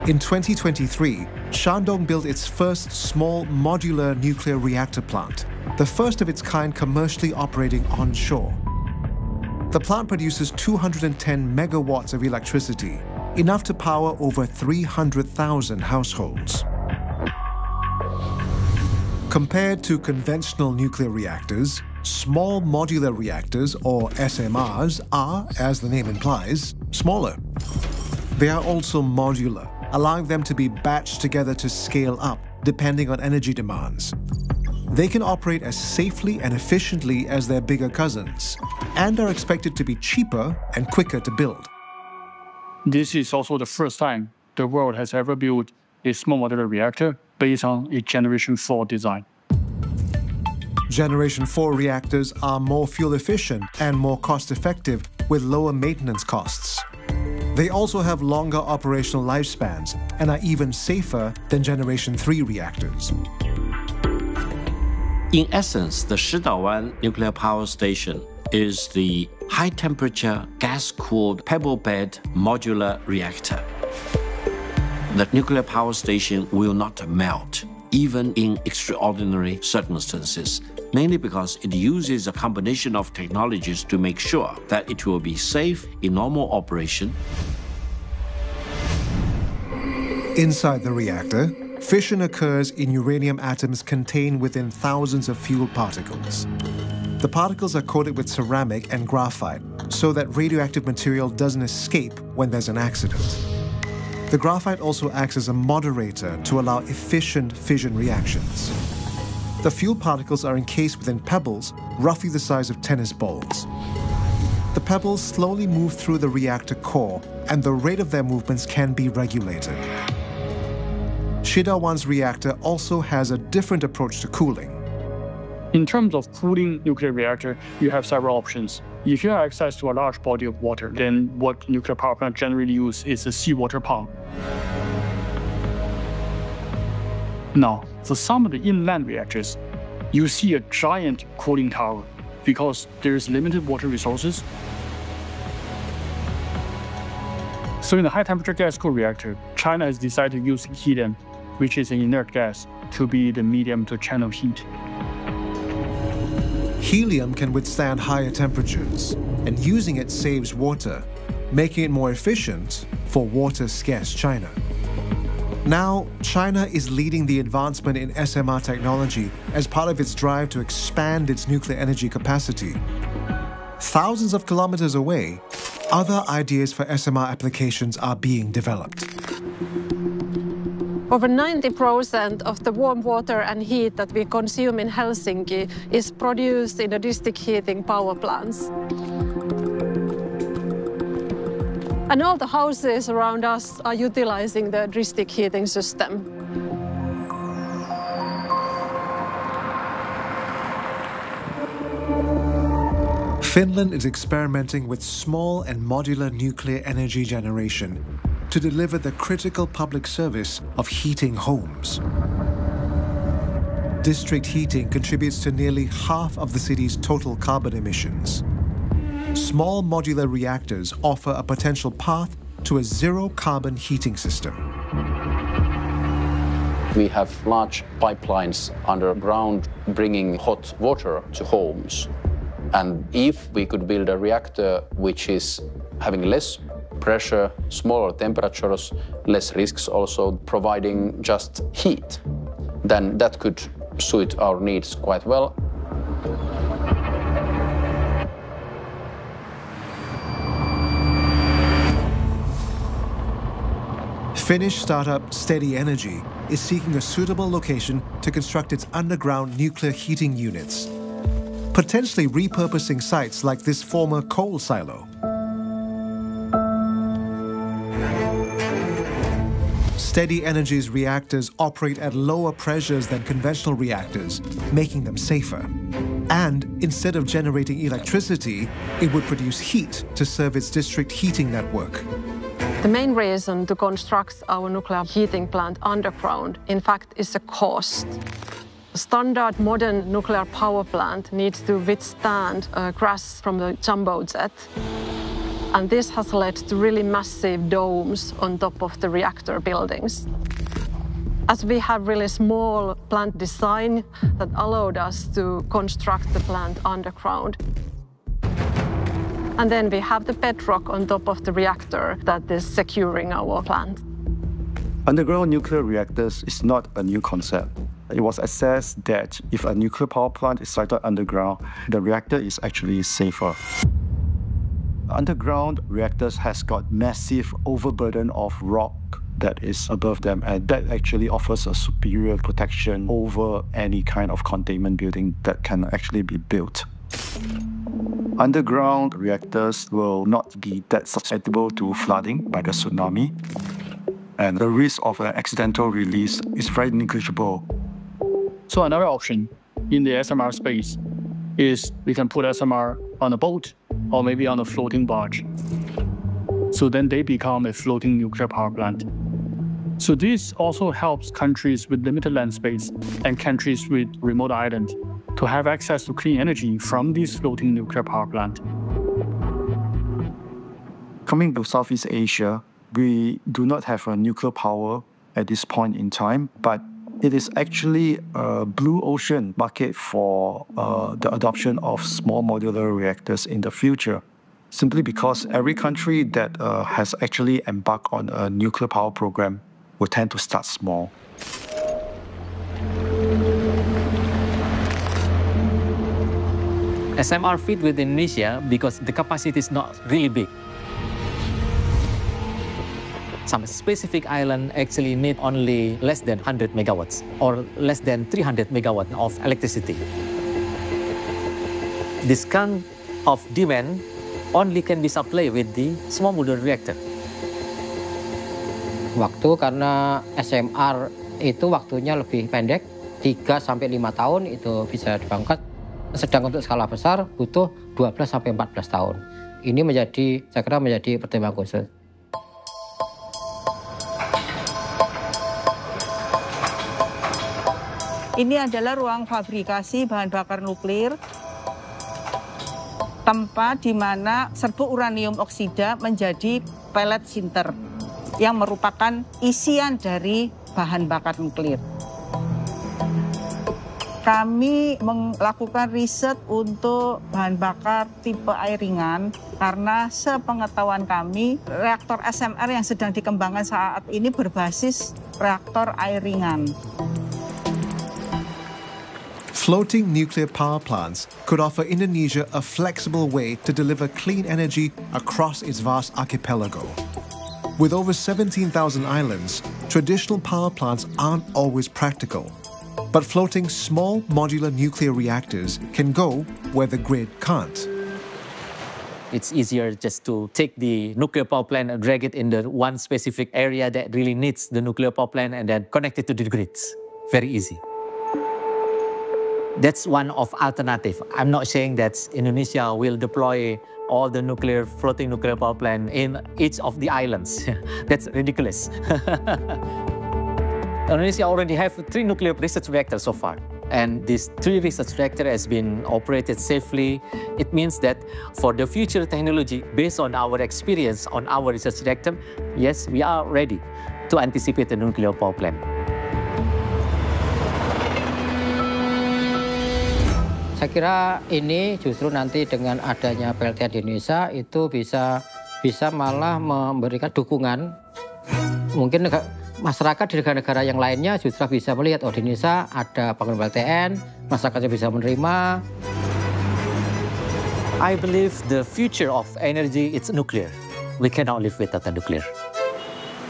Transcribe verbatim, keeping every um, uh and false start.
In twenty twenty-three, Shandong built its first small modular nuclear reactor plant, the first of its kind commercially operating onshore. The plant produces two hundred ten megawatts of electricity, enough to power over three hundred thousand households. Compared to conventional nuclear reactors, small modular reactors, or S M Rs, are, as the name implies, smaller. They are also modular, allowing them to be batched together to scale up, depending on energy demands. They can operate as safely and efficiently as their bigger cousins, and are expected to be cheaper and quicker to build. This is also the first time the world has ever built a small modular reactor based on a Generation four design. Generation four reactors are more fuel efficient and more cost-effective with lower maintenance costs. They also have longer operational lifespans and are even safer than Generation three reactors. In essence, the Shidaowan nuclear power station is the high-temperature, gas-cooled pebble bed modular reactor. The nuclear power station will not melt, even in extraordinary circumstances, mainly because it uses a combination of technologies to make sure that it will be safe in normal operation. Inside the reactor, fission occurs in uranium atoms contained within thousands of fuel particles. The particles are coated with ceramic and graphite so that radioactive material doesn't escape when there's an accident. The graphite also acts as a moderator to allow efficient fission reactions. The fuel particles are encased within pebbles roughly the size of tennis balls. The pebbles slowly move through the reactor core, and the rate of their movements can be regulated. Shidaowan's reactor also has a different approach to cooling. In terms of cooling nuclear reactor, you have several options. If you have access to a large body of water, then what nuclear power plants generally use is a seawater pump. Now, for some of the inland reactors, you see a giant cooling tower because there's limited water resources. So in the high-temperature gas-cooled reactor, China has decided to use helium, which is an inert gas, to be the medium to channel heat. Helium can withstand higher temperatures, and using it saves water, making it more efficient for water-scarce China. Now, China is leading the advancement in S M R technology as part of its drive to expand its nuclear energy capacity. Thousands of kilometers away, other ideas for S M R applications are being developed. Over ninety percent of the warm water and heat that we consume in Helsinki is produced in the district heating power plants. And all the houses around us are utilizing the district heating system. Finland is experimenting with small and modular nuclear energy generation to deliver the critical public service of heating homes. District heating contributes to nearly half of the city's total carbon emissions. Small modular reactors offer a potential path to a zero-carbon heating system. We have large pipelines underground bringing hot water to homes. And if we could build a reactor which is having less pressure, smaller temperatures, less risks also, providing just heat, then that could suit our needs quite well. Finnish startup Steady Energy is seeking a suitable location to construct its underground nuclear heating units, potentially repurposing sites like this former coal silo. Steady Energy's reactors operate at lower pressures than conventional reactors, making them safer. And instead of generating electricity, it would produce heat to serve its district heating network. The main reason to construct our nuclear heating plant underground, in fact, is the cost. A standard modern nuclear power plant needs to withstand a crash from the jumbo jet. And this has led to really massive domes on top of the reactor buildings. As we have really small plant design that allowed us to construct the plant underground. And then we have the bedrock on top of the reactor that is securing our plant. Underground nuclear reactors is not a new concept. It was assessed that if a nuclear power plant is sited underground, the reactor is actually safer. Underground reactors has got massive overburden of rock that is above them, and that actually offers a superior protection over any kind of containment building that can actually be built. Underground reactors will not be that susceptible to flooding by the tsunami, and the risk of an accidental release is very negligible. So another option in the S M R space is we can put S M R on a boat or maybe on a floating barge. So then they become a floating nuclear power plant. So this also helps countries with limited land space and countries with remote islands to have access to clean energy from this floating nuclear power plant. Coming to Southeast Asia, we do not have a nuclear power at this point in time, but it is actually a blue ocean market for uh, the adoption of small modular reactors in the future, simply because every country that uh, has actually embarked on a nuclear power program will tend to start small. S M R fit with Indonesia because the capacity is not really big. Some specific island actually need only less than one hundred megawatts or less than three hundred megawatts of electricity. This kind of demand only can be supplied with the small modular reactor. Waktu karena S M R itu waktunya lebih pendek, tiga sampai lima tahun itu bisa dibangkit. Sedang untuk skala besar butuh dua belas sampai empat belas tahun. Ini menjadi, saya kira menjadi pertimbangan khusus. Ini adalah ruang fabrikasi bahan bakar nuklir, tempat di mana serbuk uranium oksida menjadi pellet sinter yang merupakan isian dari bahan bakar nuklir. Kami melakukan riset untuk bahan bakar tipe air ringan karena sepengetahuan kami reaktor S M R yang sedang dikembangkan saat ini berbasis reaktor air ringan. Floating nuclear power plants could offer Indonesia a flexible way to deliver clean energy across its vast archipelago. With over seventeen thousand islands, traditional power plants aren't always practical. But floating small modular nuclear reactors can go where the grid can't. It's easier just to take the nuclear power plant and drag it in the one specific area that really needs the nuclear power plant and then connect it to the grids. Very easy. That's one of alternative. I'm not saying that Indonesia will deploy all the nuclear floating nuclear power plant in each of the islands. That's ridiculous. Indonesia already have three nuclear research reactors so far. And these three research reactors has been operated safely. It means that for the future technology, based on our experience on our research reactor, yes, we are ready to anticipate the nuclear power plant. Saya kira ini justru nanti dengan adanya P L T A di Indonesia itu bisa bisa malah memberikan dukungan. Mungkin negara, masyarakat di negara-negara yang lainnya justru bisa melihat, oh di Indonesia ada bangunan P L T N, masyarakatnya bisa menerima. I believe the future of energy is nuclear. We cannot live without the nuclear.